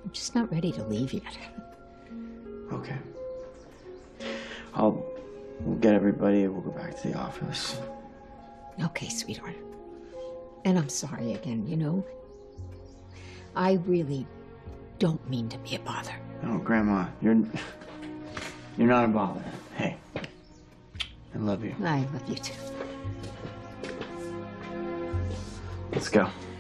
I'm just not ready to leave yet. Okay. We'll get everybody, we'll go back to the office. Okay, sweetheart. And I'm sorry again, you know? I really don't mean to be a bother. No, Grandma, you're not a bother. Hey, I love you. I love you too. Let's go.